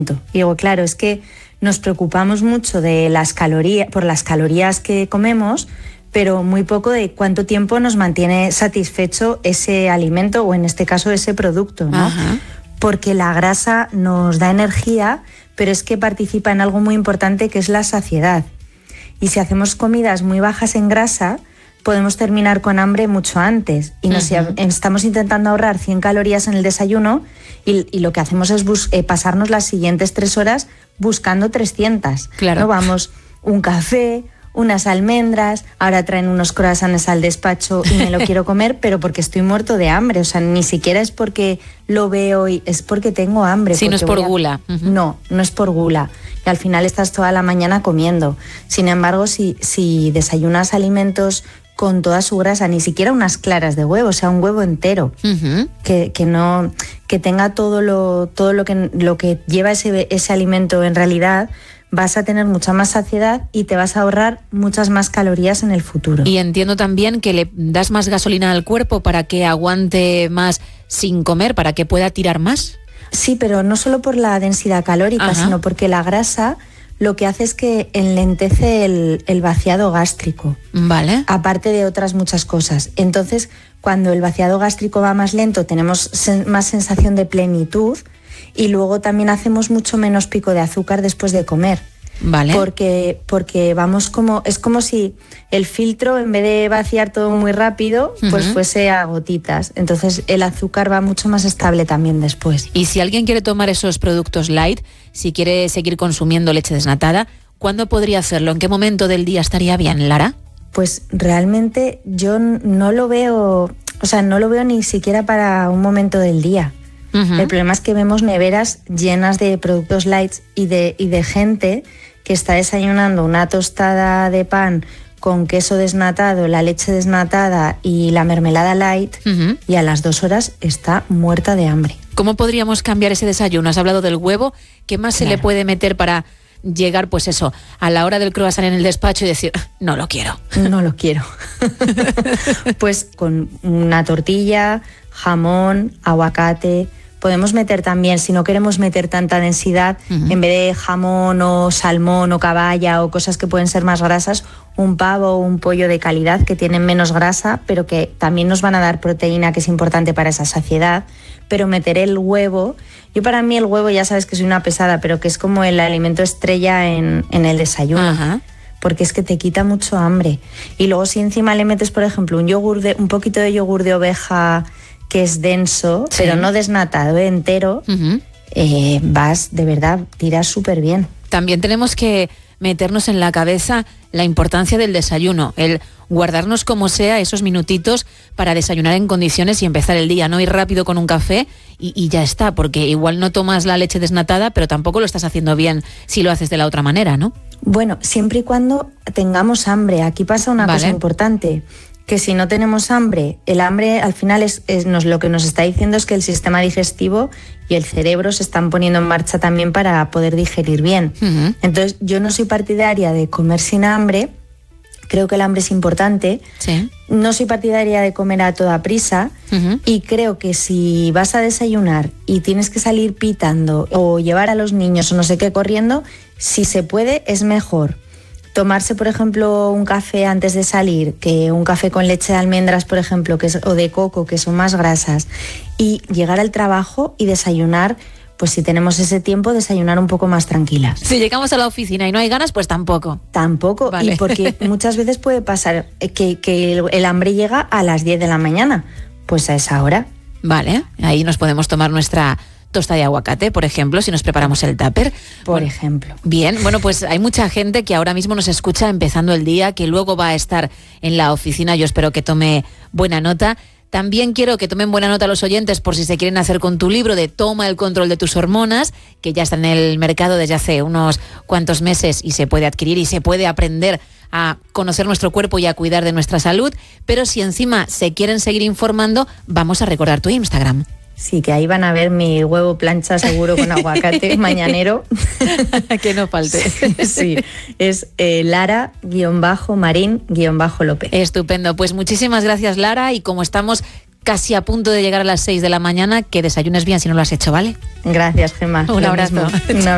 Digo, claro, es que nos preocupamos mucho de las calorías, por las calorías que comemos, pero muy poco de cuánto tiempo nos mantiene satisfecho ese alimento o en este caso ese producto, ¿no? Ajá. Porque la grasa nos da energía, pero es que participa en algo muy importante que es la saciedad. Y si hacemos comidas muy bajas en grasa, podemos terminar con hambre mucho antes. Y estamos intentando ahorrar 100 calorías en el desayuno y lo que hacemos es pasarnos las siguientes 3 horas buscando 300. Claro. ¿No? Vamos, un café, unas almendras, ahora traen unos croissants al despacho y me lo quiero comer, pero porque estoy muerto de hambre. O sea, ni siquiera es porque lo veo y es porque tengo hambre. Sí, no es por gula. No, no es por gula. Y al final estás toda la mañana comiendo. Sin embargo, si desayunas alimentos con toda su grasa, ni siquiera unas claras de huevo, o sea, un huevo entero, que tenga todo lo que lleva ese alimento en realidad, vas a tener mucha más saciedad y te vas a ahorrar muchas más calorías en el futuro. Y entiendo también que le das más gasolina al cuerpo para que aguante más sin comer, para que pueda tirar más. Sí, pero no solo por la densidad calórica, sino porque la grasa lo que hace es que enlentece el vaciado gástrico. Vale. Aparte de otras muchas cosas. Entonces, cuando el vaciado gástrico va más lento, tenemos más sensación de plenitud y luego también hacemos mucho menos pico de azúcar después de comer. Vale. Porque vamos es como si el filtro, en vez de vaciar todo muy rápido, pues fuese a gotitas. Entonces el azúcar va mucho más estable también después. Y si alguien quiere tomar esos productos light, si quiere seguir consumiendo leche desnatada, ¿cuándo podría hacerlo? ¿En qué momento del día estaría bien, Lara? Pues realmente yo no lo veo, no lo veo ni siquiera para un momento del día. El problema es que vemos neveras llenas de productos light y de gente que está desayunando una tostada de pan con queso desnatado, la leche desnatada y la mermelada light, y a las 2 horas está muerta de hambre. ¿Cómo podríamos cambiar ese desayuno? Has hablado del huevo. ¿Qué más se le puede meter para llegar, pues eso, a la hora del croissant en el despacho y decir, no lo quiero? No lo quiero. Pues con una tortilla, jamón, aguacate. Podemos meter también, si no queremos meter tanta densidad, en vez de jamón o salmón o caballa o cosas que pueden ser más grasas, un pavo o un pollo de calidad que tienen menos grasa, pero que también nos van a dar proteína, que es importante para esa saciedad. Pero meter el huevo, yo para mí el huevo, ya sabes que soy una pesada, pero que es como el alimento estrella en el desayuno. Porque es que te quita mucho hambre. Y luego si encima le metes, por ejemplo, un poquito de yogur de oveja que es denso, pero no desnatado, entero, de verdad, tiras súper bien. También tenemos que meternos en la cabeza la importancia del desayuno, el guardarnos como sea esos minutitos para desayunar en condiciones y empezar el día, no ir rápido con un café y ya está, porque igual no tomas la leche desnatada, pero tampoco lo estás haciendo bien si lo haces de la otra manera, ¿no? Bueno, siempre y cuando tengamos hambre. Aquí pasa una cosa importante, que si no tenemos hambre, el hambre al final lo que nos está diciendo es que el sistema digestivo y el cerebro se están poniendo en marcha también para poder digerir bien. Entonces, yo no soy partidaria de comer sin hambre, creo que el hambre es importante, no soy partidaria de comer a toda prisa y creo que si vas a desayunar y tienes que salir pitando o llevar a los niños o no sé qué corriendo, si se puede es mejor tomarse, por ejemplo, un café antes de salir, que un café con leche de almendras, por ejemplo, o de coco, que son más grasas, y llegar al trabajo y desayunar, pues si tenemos ese tiempo, desayunar un poco más tranquilas. Si llegamos a la oficina y no hay ganas, pues tampoco. Tampoco, y porque muchas veces puede pasar que el hambre llega a las 10 de la mañana, pues a esa hora. Vale, ahí nos podemos tomar nuestra tosta de aguacate, por ejemplo, si nos preparamos el tupper. Por ejemplo. Bien, bueno, pues hay mucha gente que ahora mismo nos escucha empezando el día, que luego va a estar en la oficina. Yo espero que tome buena nota. También quiero que tomen buena nota los oyentes por si se quieren hacer con tu libro de Toma el control de tus hormonas, que ya está en el mercado desde hace unos cuantos meses y se puede adquirir y se puede aprender a conocer nuestro cuerpo y a cuidar de nuestra salud. Pero si encima se quieren seguir informando, vamos a recordar tu Instagram. Sí, que ahí van a ver mi huevo plancha seguro con aguacate mañanero. Que no falte. Sí, es Lara_Marín_López. Estupendo, pues muchísimas gracias, Lara, y como estamos casi a punto de llegar a las 6 de la mañana, que desayunes bien si no lo has hecho, ¿vale? Gracias, Gemma. Un abrazo.